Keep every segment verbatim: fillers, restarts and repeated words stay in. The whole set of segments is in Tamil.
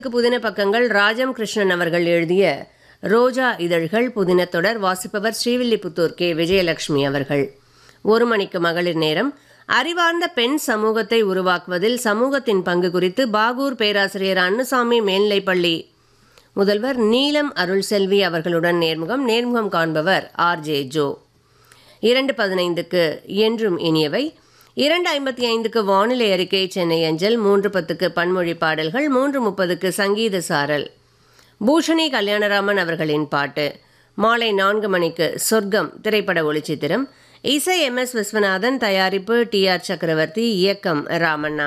புதின பக்கங்கள் ராஜம் கிருஷ்ணன் அவர்கள் எழுதிய ரோஜா இதழ்கள் புதின தொடர். வாசிப்பவர் ஸ்ரீவில்லிபுத்தூர் கே விஜயலட்சுமி அவர்கள். ஒரு மணிக்கு மகளிர் நேரம். அறிவார்ந்த பெண் சமூகத்தை உருவாக்குவதில் சமூகத்தின் பங்கு குறித்து பாகூர் பேராசிரியர் அன்னுசாமி மேல்நிலைப்பள்ளி முதல்வர் நீலம் அருள்செல்வி அவர்களுடன் நேர்முகம். நேர்முகம் காண்பவர் ஆர் ஜே ஜோ. இரண்டு பதினைந்துக்கு என்றும் இனியவை. இரண்டு ஐம்பத்தி ஐந்துக்கு வானிலை அறிக்கை சென்னை அஞ்சல். மூன்று பத்துக்கு பன்மொழி பாடல்கள். மூன்று முப்பதுக்கு சங்கீத சாரல் பூஷணி கல்யாணராமன் அவர்களின் பாட்டு. மாலை நான்கு மணிக்கு சொர்க்கம் திரைப்பட ஒளிச்சித்திரம். இசை எம் எஸ் விஸ்வநாதன், தயாரிப்பு டி ஆர் சக்கரவர்த்தி, இயக்கம் ராமண்ணா.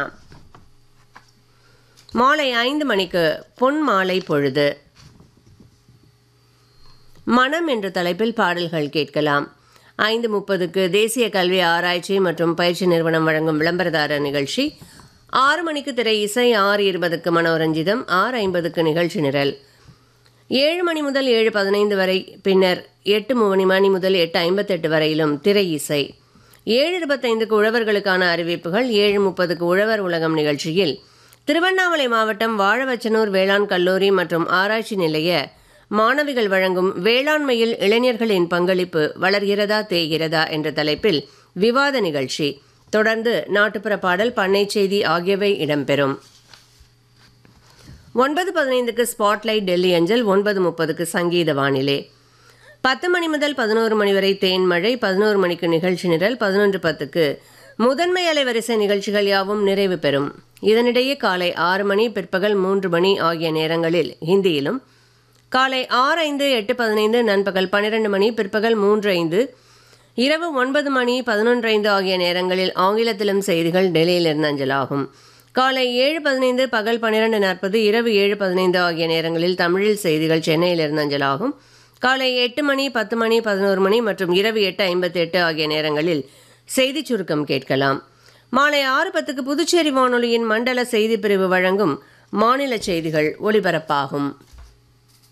மாலை ஐந்து மணிக்கு பொன் மாலை பொழுது. மனம் என்ற தலைப்பில் பாடல்கள் கேட்கலாம். ஐந்து முப்பதுக்கு தேசிய கல்வி ஆராய்ச்சி மற்றும் பயிற்சி நிறுவனம் வழங்கும் விளம்பரதாரர் நிகழ்ச்சி. ஆறு மணிக்கு திரை இசை. ஆறு இருபதுக்கு மனோரஞ்சிதம். ஆறு ஐம்பதுக்கு நிகழ்ச்சி நிரல். ஏழு மணி முதல் ஏழு பதினைந்து வரை, பின்னர் எட்டு மணி மணி முதல் எட்டு ஐம்பத்தெட்டு வரையிலும் திரை இசை. ஏழு இருபத்தைந்துக்கு உழவர்களுக்கான அறிவிப்புகள். ஏழு முப்பதுக்கு உழவர் உலகம் நிகழ்ச்சியில் திருவண்ணாமலை மாவட்டம் வாழவச்சனூர் வேளாண் கல்லூரி மற்றும் ஆராய்ச்சி நிலைய மாணவிகள் வழங்கும் வேளாண்மையில் இளைஞர்களின் பங்களிப்பு வளர்கிறதா தேய்கிறதா என்ற தலைப்பில் விவாத நிகழ்ச்சி. தொடர்ந்து நாட்டுப்புற பாடல், பண்ணை செய்தி ஆகியவை இடம்பெறும். ஒன்பது பதினைந்துக்கு ஸ்பாட்லைட் டெல்லி அஞ்சல். ஒன்பது முப்பதுக்கு சங்கீத வானிலை. பத்து மணி முதல் பதினோரு மணி வரை தேன்மழை. பதினோரு மணிக்கு நிகழ்ச்சி நிரல். பதினொன்று பத்துக்கு முதன்மை அலைவரிசை நிகழ்ச்சிகள் யாவும் நிறைவு பெறும். இதனிடையே காலை ஆறு மணி, பிற்பகல் மூன்று மணி ஆகிய நேரங்களில் ஹிந்தியிலும், காலை ஆறு ஐந்து, எட்டு பதினைந்து, நண்பகல் பன்னிரண்டு மணி, பிற்பகல் மூன்று ஐந்து, இரவு ஒன்பது மணி, பதினொன்று ஐந்து ஆகிய நேரங்களில் ஆங்கிலத்திலும் செய்திகள் டெல்லியிலிருந்து அஞ்சலாகும். காலை ஏழு பதினைந்து, பகல் பன்னிரண்டு நாற்பது, இரவு ஏழு பதினைந்து ஆகிய நேரங்களில் தமிழில் செய்திகள் சென்னையிலிருந்து அஞ்சலாகும். காலை எட்டு மணி, பத்து மணி, பதினோரு மணி மற்றும் இரவு எட்டு ஐம்பத்தி எட்டு ஆகிய நேரங்களில் செய்திச் சுருக்கம் கேட்கலாம். மாலை ஆறு பத்துக்கு புதுச்சேரி வானொலியின் மண்டல செய்திப் பிரிவு வழங்கும் மாநில செய்திகள் ஒலிபரப்பாகும்.